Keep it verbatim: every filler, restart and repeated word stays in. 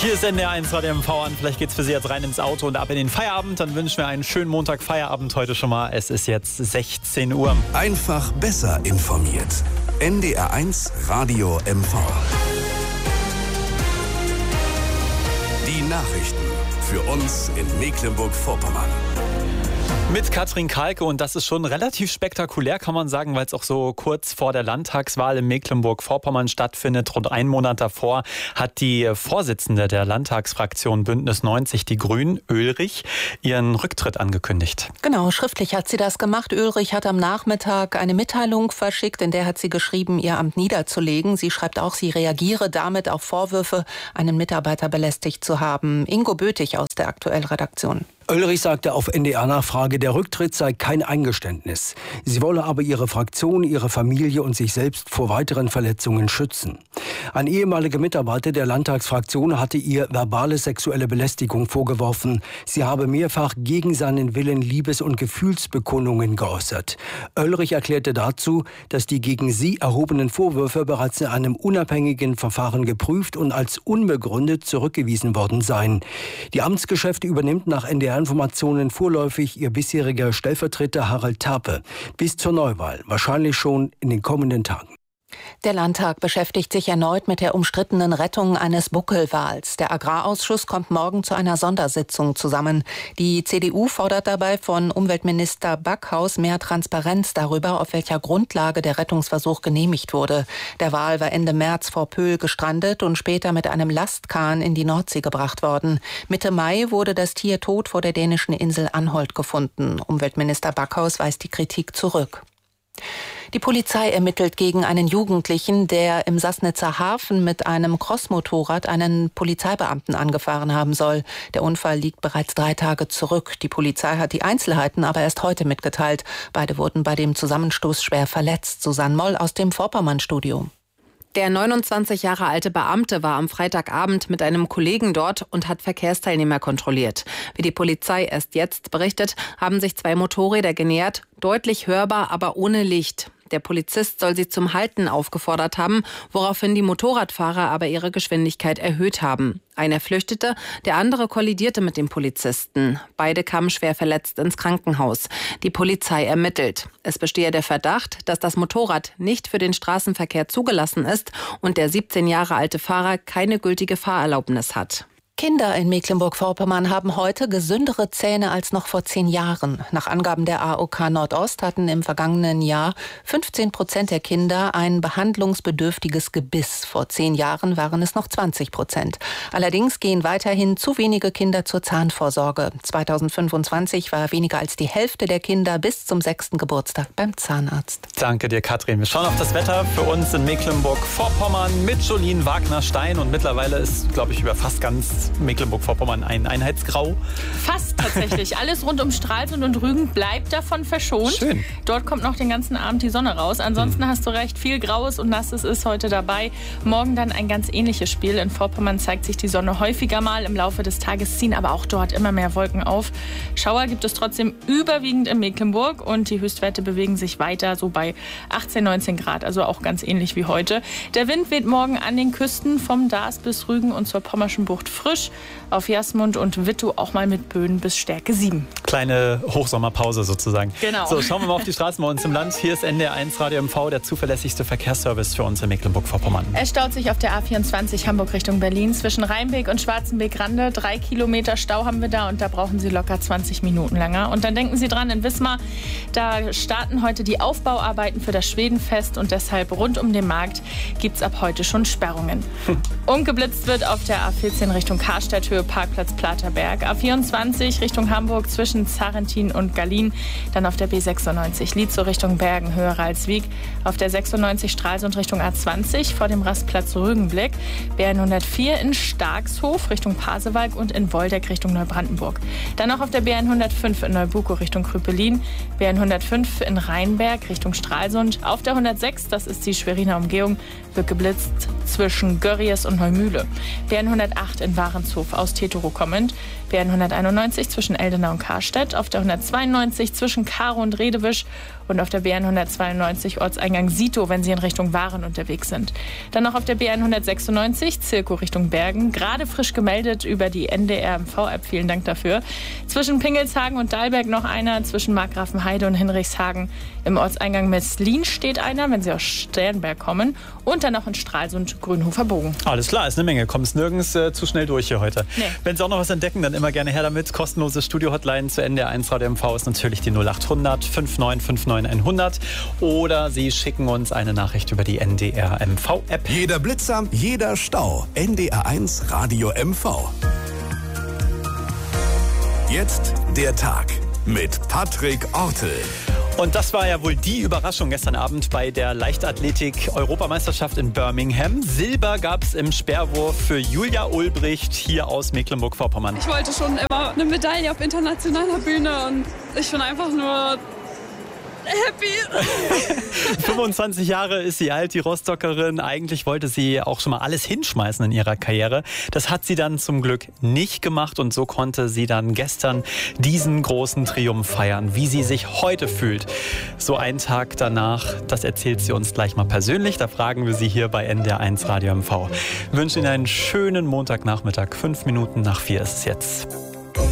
Hier ist N D R eins Radio M V an. Vielleicht geht's für Sie jetzt rein ins Auto und ab in den Feierabend. Dann wünschen wir einen schönen Montag-Feierabend heute schon mal. Es ist jetzt sechzehn Uhr. Einfach besser informiert. N D R eins Radio M V. Die Nachrichten für uns in Mecklenburg-Vorpommern. Mit Katrin Kalke, und das ist schon relativ spektakulär, kann man sagen, weil es auch so kurz vor der Landtagswahl in Mecklenburg-Vorpommern stattfindet. Rund einen Monat davor hat die Vorsitzende der Landtagsfraktion Bündnis neunzig, die Grünen, Oehlrich, ihren Rücktritt angekündigt. Genau, schriftlich hat sie das gemacht. Oehlrich hat am Nachmittag eine Mitteilung verschickt, in der hat sie geschrieben, ihr Amt niederzulegen. Sie schreibt auch, sie reagiere damit auf Vorwürfe, einen Mitarbeiter belästigt zu haben. Ingo Bötig aus der Aktuell-Redaktion. Oehlrich sagte auf N D R-Nachfrage, der Rücktritt sei kein Eingeständnis. Sie wolle aber ihre Fraktion, ihre Familie und sich selbst vor weiteren Verletzungen schützen. Ein ehemaliger Mitarbeiter der Landtagsfraktion hatte ihr verbale sexuelle Belästigung vorgeworfen. Sie habe mehrfach gegen seinen Willen Liebes- und Gefühlsbekundungen geäußert. Oehlrich erklärte dazu, dass die gegen sie erhobenen Vorwürfe bereits in einem unabhängigen Verfahren geprüft und als unbegründet zurückgewiesen worden seien. Die Amtsgeschäfte übernimmt nach N D R Informationen vorläufig ihr bisheriger Stellvertreter Harald Terpe. Bis zur Neuwahl, wahrscheinlich schon in den kommenden Tagen. Der Landtag beschäftigt sich erneut mit der umstrittenen Rettung eines Buckelwals. Der Agrarausschuss kommt morgen zu einer Sondersitzung zusammen. Die C D U fordert dabei von Umweltminister Backhaus mehr Transparenz darüber, auf welcher Grundlage der Rettungsversuch genehmigt wurde. Der Wal war Ende März vor Pöhl gestrandet und später mit einem Lastkahn in die Nordsee gebracht worden. Mitte Mai wurde das Tier tot vor der dänischen Insel Anholt gefunden. Umweltminister Backhaus weist die Kritik zurück. Die Polizei ermittelt gegen einen Jugendlichen, der im Sassnitzer Hafen mit einem Crossmotorrad einen Polizeibeamten angefahren haben soll. Der Unfall liegt bereits drei Tage zurück. Die Polizei hat die Einzelheiten aber erst heute mitgeteilt. Beide wurden bei dem Zusammenstoß schwer verletzt. Susanne Moll aus dem Vorpommern-Studio. Der neunundzwanzig Jahre alte Beamte war am Freitagabend mit einem Kollegen dort und hat Verkehrsteilnehmer kontrolliert. Wie die Polizei erst jetzt berichtet, haben sich zwei Motorräder genähert, deutlich hörbar, aber ohne Licht. Der Polizist soll sie zum Halten aufgefordert haben, woraufhin die Motorradfahrer aber ihre Geschwindigkeit erhöht haben. Einer flüchtete, der andere kollidierte mit dem Polizisten. Beide kamen schwer verletzt ins Krankenhaus. Die Polizei ermittelt. Es bestehe der Verdacht, dass das Motorrad nicht für den Straßenverkehr zugelassen ist und der siebzehn Jahre alte Fahrer keine gültige Fahrerlaubnis hat. Kinder in Mecklenburg-Vorpommern haben heute gesündere Zähne als noch vor zehn Jahren. Nach Angaben der A O K Nordost hatten im vergangenen Jahr fünfzehn Prozent der Kinder ein behandlungsbedürftiges Gebiss. Vor zehn Jahren waren es noch zwanzig Prozent. Allerdings gehen weiterhin zu wenige Kinder zur Zahnvorsorge. zweitausendfünfundzwanzig war weniger als die Hälfte der Kinder bis zum sechsten Geburtstag beim Zahnarzt. Danke dir, Katrin. Wir schauen auf das Wetter für uns in Mecklenburg-Vorpommern mit Jolien Wagner-Stein. Und mittlerweile ist, glaube ich, über fast ganz Mecklenburg-Vorpommern ein Einheitsgrau. Fast tatsächlich. Alles rund um Stralsund und Rügen bleibt davon verschont. Schön. Dort kommt noch den ganzen Abend die Sonne raus. Ansonsten hm. hast du recht, viel Graues und Nasses ist heute dabei. Morgen dann ein ganz ähnliches Spiel. In Vorpommern zeigt sich die Sonne häufiger mal. Im Laufe des Tages ziehen aber auch dort immer mehr Wolken auf. Schauer gibt es trotzdem überwiegend in Mecklenburg und die Höchstwerte bewegen sich weiter so bei achtzehn, neunzehn Grad. Also auch ganz ähnlich wie heute. Der Wind weht morgen an den Küsten vom Daas bis Rügen und zur Pommerschen Bucht frisch. Auf Jasmund und Wittow auch mal mit Böen bis Stärke sieben. Kleine Hochsommerpause sozusagen. Genau. So, schauen wir mal auf die Straßen bei uns im Land. Hier ist N D R eins Radio M V, der zuverlässigste Verkehrsservice für uns in Mecklenburg-Vorpommern. Es staut sich auf der A vierundzwanzig Hamburg Richtung Berlin zwischen Rheinbeek und Schwarzenbeek-Rande. Drei Kilometer Stau haben wir da und da brauchen Sie locker zwanzig Minuten länger. Und dann denken Sie dran, in Wismar, da starten heute die Aufbauarbeiten für das Schwedenfest und deshalb rund um den Markt gibt es ab heute schon Sperrungen. Hm. Und geblitzt wird auf der A vierzehn Richtung Karstadt, Höhe Parkplatz Platerberg. A vierundzwanzig Richtung Hamburg zwischen Zarentin und Gallien. Dann auf der B sechsundneunzig Lietzow Richtung Bergen, Höhe Ralswiek. Auf der sechsundneunzig Stralsund Richtung A zwanzig vor dem Rastplatz Rügenblick. B hundertvier in Starkshof Richtung Pasewalk und in Woldeck Richtung Neubrandenburg. Dann auch auf der B hundertfünf in Neubukow Richtung Krüppelin. B hundertfünf in Rheinberg Richtung Stralsund. Auf der hundertsechs, das ist die Schweriner Umgehung, wird geblitzt zwischen Görries und Neumühle. B hundertacht in Waren Ahrenshof aus Tetero kommend. B N hunderteinundneunzig zwischen Eldena und Karstedt, auf der hundertzweiundneunzig zwischen Karo und Redewisch und auf der B N hundertzweiundneunzig Ortseingang Sito, wenn Sie in Richtung Waren unterwegs sind. Dann noch auf der B N hundertsechsundneunzig Zirko Richtung Bergen, gerade frisch gemeldet über die N D R M V-App, vielen Dank dafür. Zwischen Pingelshagen und Dahlberg noch einer, zwischen Markgrafenheide und Hinrichshagen im Ortseingang Meslin steht einer, wenn Sie aus Sternberg kommen, und dann noch in Stralsund Grünhofer Bogen. Alles klar, ist eine Menge, kommst nirgends äh, zu schnell durch hier heute. Nee. Wenn Sie auch noch was entdecken, dann immer gerne her damit. Kostenlose Studio-Hotline zu N D R eins Radio M V ist natürlich die null acht hundert fünfundneunzig fünfundneunzig hundert oder Sie schicken uns eine Nachricht über die N D R M V-App. Jeder Blitzer, jeder Stau. N D R eins Radio M V. Jetzt der Tag mit Patrick Ortel. Und das war ja wohl die Überraschung gestern Abend bei der Leichtathletik-Europameisterschaft in Birmingham. Silber gab es im Speerwurf für Julia Ulbricht hier aus Mecklenburg-Vorpommern. Ich wollte schon immer eine Medaille auf internationaler Bühne und ich bin einfach nur happy. fünfundzwanzig Jahre ist sie alt, die Rostockerin. Eigentlich wollte sie auch schon mal alles hinschmeißen in ihrer Karriere. Das hat sie dann zum Glück nicht gemacht und so konnte sie dann gestern diesen großen Triumph feiern. Wie sie sich heute fühlt, so einen Tag danach, das erzählt sie uns gleich mal persönlich. Da fragen wir sie hier bei N D R eins Radio M V. Wir wünschen Ihnen einen schönen Montagnachmittag. Fünf Minuten nach vier ist es jetzt.